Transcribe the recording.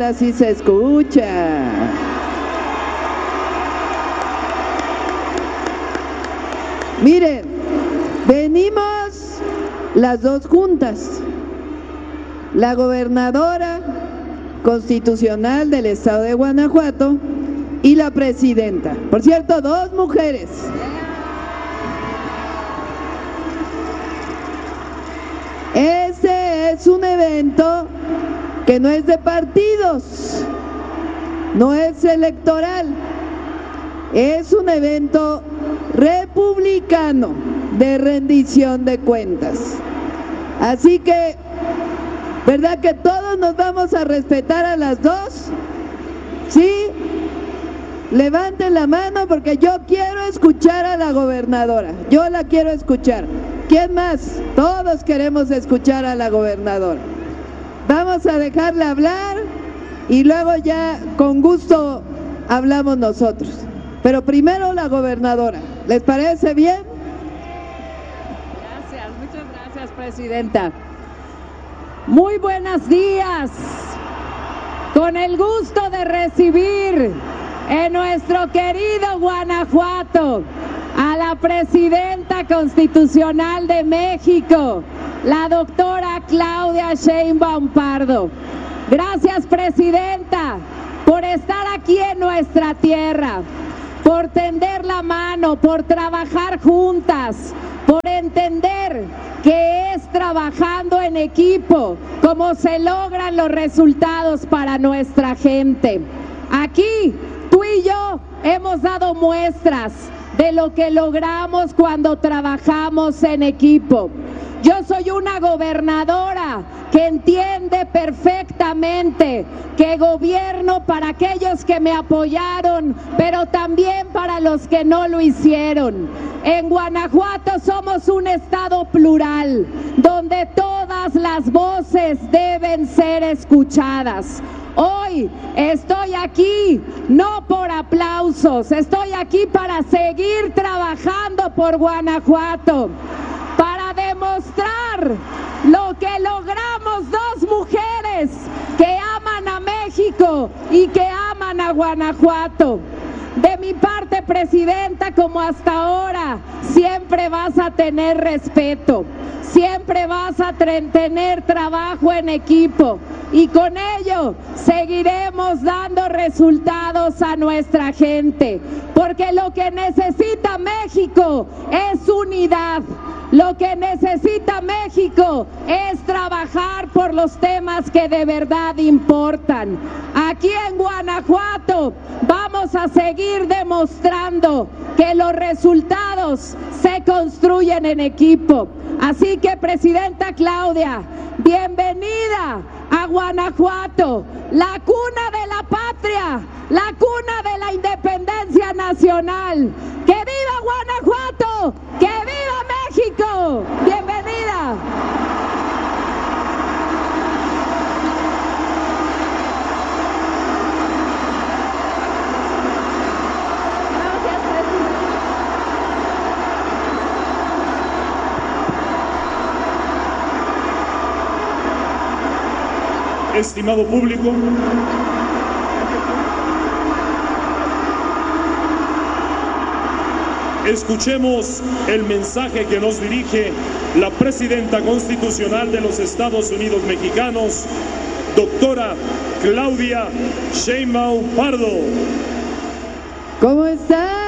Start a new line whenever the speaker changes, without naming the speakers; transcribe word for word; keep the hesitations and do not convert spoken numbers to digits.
ahora sí se escucha. Miren, venimos las dos juntas, la gobernadora constitucional del estado de Guanajuato y la presidenta. Por cierto, dos mujeres. Este es un evento que no es de partidos, no es electoral, es un evento republicano de rendición de cuentas. Así que, ¿verdad que todos nos vamos a respetar a las dos? ¿Sí? Levanten la mano porque yo quiero escuchar a la gobernadora, yo la quiero escuchar. ¿Quién más? Todos queremos escuchar a la gobernadora. Vamos a dejarla hablar y luego ya con gusto hablamos nosotros. Pero primero la gobernadora. ¿Les parece bien?
Gracias, muchas gracias, presidenta. Muy buenos días. Con el gusto de recibir en nuestro querido Guanajuato a la presidenta constitucional de México, la doctora Claudia Sheinbaum Pardo. Gracias, presidenta, por estar aquí en nuestra tierra, por tender la mano, por trabajar juntas, por entender que es trabajando en equipo como se logran los resultados para nuestra gente. Aquí, tú y yo hemos dado muestras de lo que logramos cuando trabajamos en equipo. Yo soy una gobernadora que entiende perfectamente que gobierno para aquellos que me apoyaron, pero también para los que no lo hicieron. En Guanajuato somos un estado plural, donde todas las voces deben ser escuchadas. Hoy estoy aquí no por aplausos, estoy aquí para seguir trabajando por Guanajuato, para demostrar lo que logramos dos mujeres que aman a México y que aman a Guanajuato. De mi parte, presidenta, como hasta ahora, siempre vas a tener respeto, siempre vas a tener trabajo en equipo y con ello seguiremos dando resultados a nuestra gente, porque lo que necesita México es unidad. Lo que necesita México es trabajar por los temas que de verdad importan. Aquí en Guanajuato vamos a seguir demostrando que los resultados se construyen en equipo. Así que, presidenta Claudia, bienvenida a Guanajuato, la cuna de la patria, la cuna de la independencia nacional. ¡Que viva Guanajuato! ¡Que viva México! ¡Bienvenida!
Estimado público, escuchemos el mensaje que nos dirige la presidenta constitucional de los Estados Unidos mexicanos, doctora Claudia Sheinbaum Pardo.
¿Cómo están?